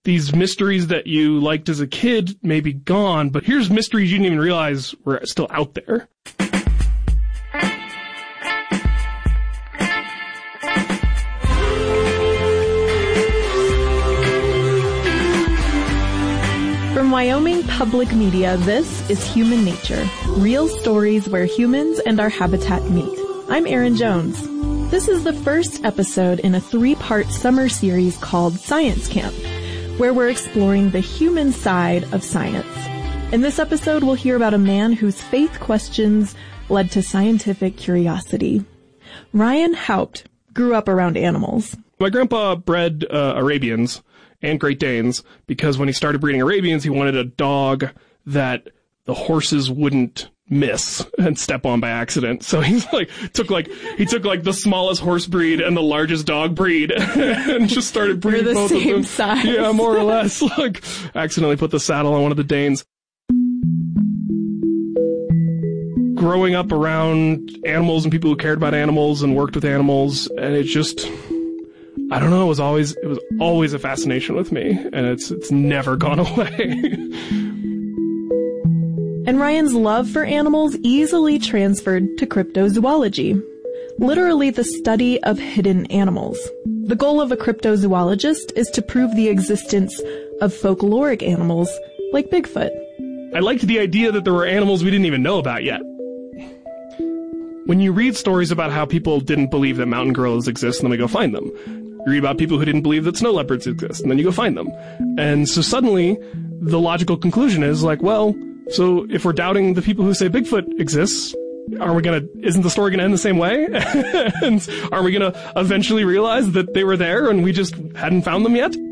these mysteries that you liked as a kid may be gone, but here's mysteries you didn't even realize were still out there. From Wyoming Public Media, this is Human Nature, real stories where humans and our habitat meet. I'm Erin Jones. This is the first episode in a 3-part summer series called Science Camp, where we're exploring the human side of science. In this episode, we'll hear about a man whose faith questions led to scientific curiosity. Ryan Haupt grew up around animals. My grandpa bred Arabians and Great Danes because when he started breeding Arabians, he wanted a dog that the horses wouldn't miss and step on by accident. So he took the smallest horse breed and the largest dog breed and just started breeding both of them. They're the same size. Yeah, more or less. Accidentally put the saddle on one of the Danes. Growing up around animals and people who cared about animals and worked with animals, and it just, I don't know, it was always a fascination with me, and it's never gone away. And Ryan's love for animals easily transferred to cryptozoology, literally the study of hidden animals. The goal of a cryptozoologist is to prove the existence of folkloric animals like Bigfoot. I liked the idea that there were animals we didn't even know about yet. When you read stories about how people didn't believe that mountain gorillas exist, and then we go find them. You read about people who didn't believe that snow leopards exist, and then you go find them. And so suddenly, the logical conclusion is so if we're doubting the people who say Bigfoot exists, isn't the story gonna end the same way? And are we gonna eventually realize that they were there and we just hadn't found them yet?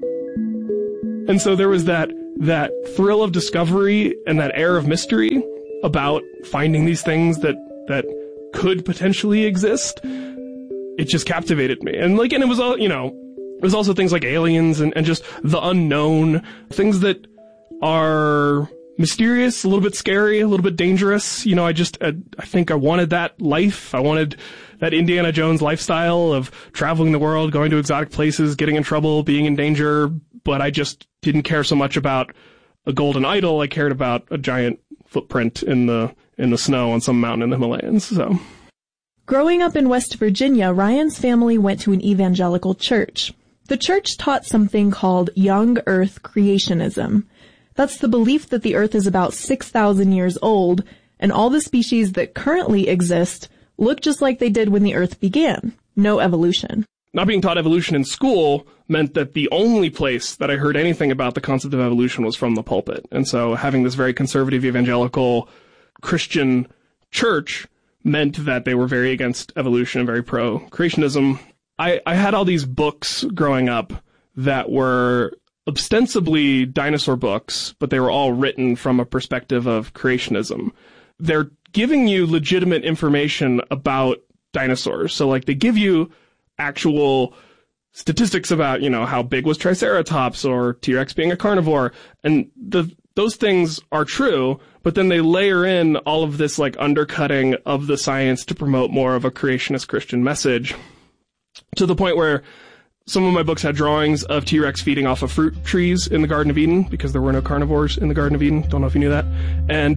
And so there was that thrill of discovery and that air of mystery about finding these things that could potentially exist. It just captivated me. And it was all, it was also things like aliens and just the unknown, things that are mysterious, a little bit scary, a little bit dangerous. I think I wanted that life. I wanted that Indiana Jones lifestyle of traveling the world, going to exotic places, getting in trouble, being in danger, but I just didn't care so much about a golden idol. I cared about a giant footprint in the snow on some mountain in the Himalayas. So, growing up in West Virginia, Ryan's family went to an evangelical church. The church taught something called young earth creationism. That's the belief that the earth is about 6,000 years old, and all the species that currently exist look just like they did when the earth began. No evolution. Not being taught evolution in school meant that the only place that I heard anything about the concept of evolution was from the pulpit. And so having this very conservative evangelical Christian church meant that they were very against evolution and very pro-creationism. I had all these books growing up that were ostensibly dinosaur books, but they were all written from a perspective of creationism. They're giving you legitimate information about dinosaurs. So they give you actual statistics about, how big was Triceratops or T-Rex being a carnivore. And those things are true, but then they layer in all of this undercutting of the science to promote more of a creationist Christian message, to the point where some of my books had drawings of T-Rex feeding off of fruit trees in the Garden of Eden because there were no carnivores in the Garden of Eden. Don't know if you knew that. And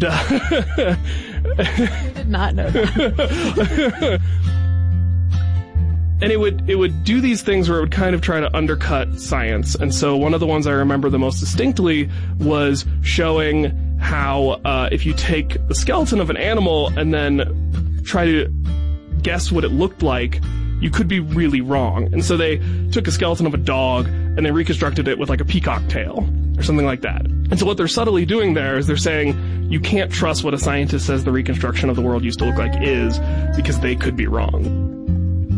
I did not know that. And it would do these things where it would kind of try to undercut science. And so one of the ones I remember the most distinctly was showing how if you take the skeleton of an animal and then try to guess what it looked like, you could be really wrong. And so they took a skeleton of a dog and they reconstructed it with a peacock tail or something like that. And so what they're subtly doing there is they're saying you can't trust what a scientist says the reconstruction of the world used to look like is because they could be wrong.